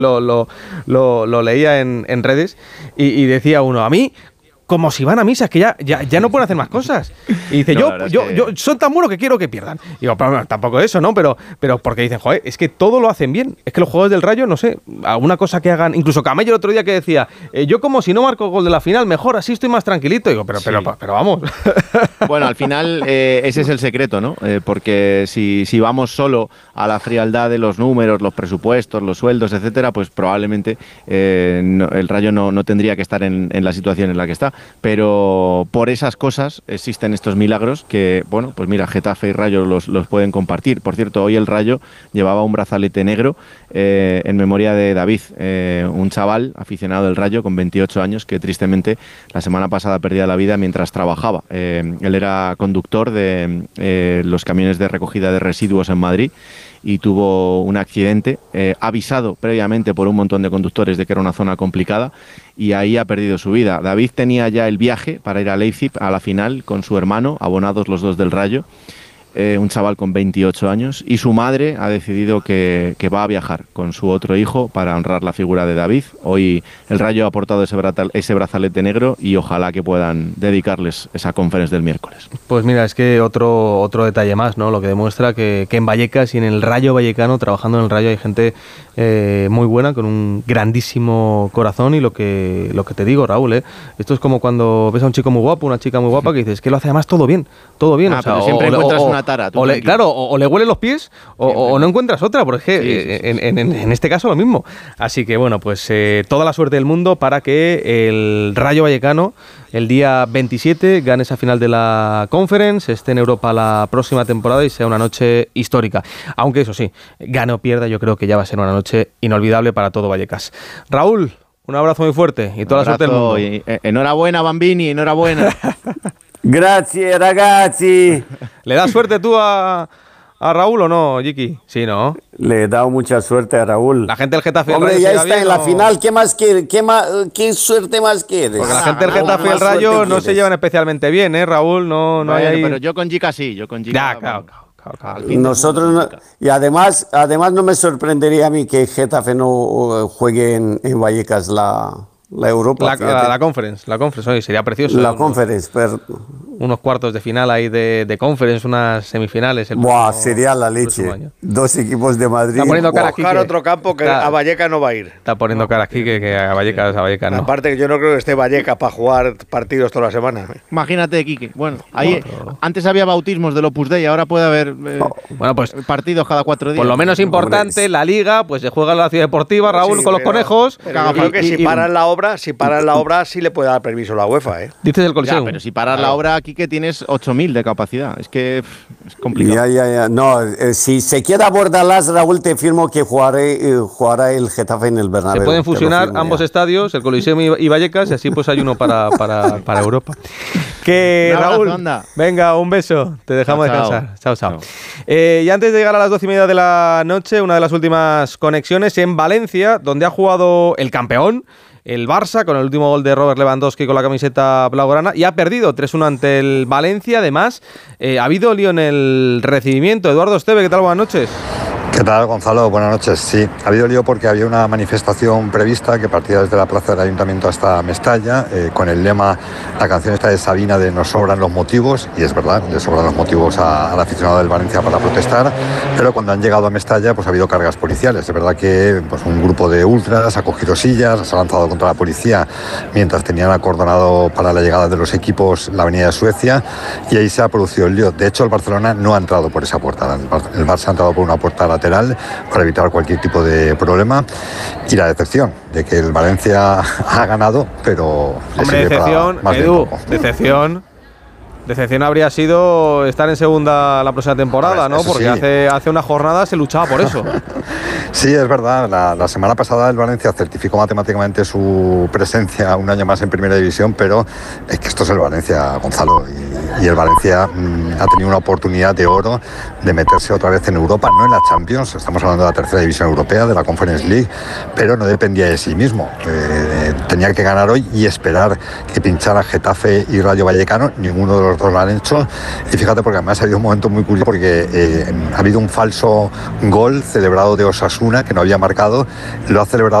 lo leía en redes y decía uno, a mí, como si van a misa, es que ya no pueden hacer más cosas. Y dice, yo son tan buenos que quiero que pierdan. Y digo, pero, tampoco eso, ¿no? Pero porque dicen, joder, es que todo lo hacen bien. Es que los jugadores del Rayo, no sé, alguna cosa que hagan. Incluso Camello el otro día que decía, yo como si no marco el gol de la final, mejor, así estoy más tranquilito. Y digo, pero vamos. Bueno, al final ese es el secreto, ¿no? Porque si vamos solo a la frialdad de los números, los presupuestos, los sueldos, etcétera, pues probablemente el Rayo no tendría que estar en la situación en la que está. Pero por esas cosas existen estos milagros que, bueno, pues mira, Getafe y Rayo los pueden compartir. Por cierto, hoy el Rayo llevaba un brazalete negro en memoria de David, un chaval aficionado del Rayo con 28 años que tristemente la semana pasada perdía la vida mientras trabajaba. Él era conductor de los camiones de recogida de residuos en Madrid y tuvo un accidente, avisado previamente por un montón de conductores de que era una zona complicada, y ahí ha perdido su vida. David tenía ya el viaje para ir a Leipzig a la final con su hermano, abonados los dos del Rayo, un chaval con 28 años, y su madre ha decidido que va a viajar con su otro hijo para honrar la figura de David. Hoy el Rayo ha aportado ese brazalete negro y ojalá que puedan dedicarles esa conferencia del miércoles. Pues mira, es que otro detalle más, ¿no? Lo que demuestra que en Vallecas y en el Rayo vallecano, trabajando en el Rayo, hay gente muy buena, con un grandísimo corazón. Y lo que te digo, Raúl, esto es como cuando ves a un chico muy guapo, una chica muy guapa, que dices que lo hace además todo bien. O sea, pero siempre encuentras una tara. O le huelen los pies o no encuentras otra, porque en este caso lo mismo. Así que bueno, pues toda la suerte del mundo para que el Rayo Vallecano el día 27 gane esa final de la Conference, esté en Europa la próxima temporada y sea una noche histórica. Aunque eso sí, gane o pierda, yo creo que ya va a ser una noche inolvidable para todo Vallecas. Raúl, un abrazo muy fuerte y toda la suerte del mundo. Y enhorabuena, Bambini, enhorabuena. Gracias, ragazzi. ¿Le das suerte tú a Raúl o no, Jiki? Sí, ¿no? Le he dado mucha suerte a Raúl. La gente del Getafe... Hombre, ya está en la final. ¿Qué más quiere? ¿Qué suerte más quieres? Porque la gente del Getafe y el Rayo no se llevan especialmente bien, ¿eh, Raúl? No hay ahí... Pero yo con Jika sí, Ya, claro. Nosotros no, y además no me sorprendería a mí que Getafe no juegue en Vallecas la Europa. La Conference, oye, sería precioso. La Conference, pero... Unos cuartos de final ahí de Conference, unas semifinales. Sería la leche. Dos equipos de Madrid. Está poniendo cara aquí. Buscar otro campo que a Vallecas no va a ir. Está poniendo cara aquí que a Vallecas no. Aparte que yo no creo que esté Vallecas para jugar partidos toda la semana. Imagínate, Quique. Bueno, ahí antes había bautismos del Opus Dei, ahora puede haber partidos cada 4 días. Por lo menos importante, la Liga, pues se juega en la Ciudad Deportiva, Raúl, con los conejos. Pero yo creo que si paran la obra, sí le puede dar permiso la UEFA, Dices el Coliseo. Pero si paras la obra aquí, que tienes 8.000 de capacidad. Es que es complicado. Ya. No, si se queda Bordalás, Raúl, te firmo que jugará el Getafe en el Bernabéu. Se pueden fusionar ambos estadios, el Coliseo y Vallecas, y así pues hay uno para Europa. Que abrazo, Raúl, anda. Venga, un beso. Te dejamos descansar. Chao. Y antes de llegar a las 12:30 de la noche, una de las últimas conexiones en Valencia, donde ha jugado el campeón, el Barça, con el último gol de Robert Lewandowski con la camiseta blaugrana, y ha perdido 3-1 ante el Valencia. Además, ha habido lío en el recibimiento. Eduardo Esteve, ¿qué tal? Buenas noches. ¿Qué tal, Gonzalo? Buenas noches. Sí, ha habido lío porque había una manifestación prevista que partía desde la plaza del Ayuntamiento hasta Mestalla, con el lema, la canción esta de Sabina de "Nos sobran los motivos", y es verdad, le sobran los motivos al aficionado del Valencia para protestar, pero cuando han llegado a Mestalla pues ha habido cargas policiales. Es verdad que pues un grupo de ultras ha cogido sillas, se ha lanzado contra la policía mientras tenían acordonado para la llegada de los equipos la avenida de Suecia, y ahí se ha producido el lío. De hecho, el Barcelona no ha entrado por esa puerta, el Barça ha entrado por una puerta lateral para evitar cualquier tipo de problema, y la decepción de que el Valencia ha ganado, pero... Hombre, decepción, Edu, decepción habría sido estar en segunda la próxima temporada, ¿no? Porque sí. hace una jornada se luchaba por eso. Sí, es verdad. La semana pasada el Valencia certificó matemáticamente su presencia un año más en Primera División, pero es que esto es el Valencia, Gonzalo, y el Valencia ha tenido una oportunidad de oro de meterse otra vez en Europa, no en la Champions, estamos hablando de la tercera división europea, de la Conference League, pero no dependía de sí mismo. Tenía que ganar hoy y esperar que pinchara Getafe y Rayo Vallecano. Ninguno de los dos lo han hecho, y fíjate, porque además ha habido un momento muy curioso, porque ha habido un falso gol celebrado de Osasuna Osasuna, que no había marcado, lo ha celebrado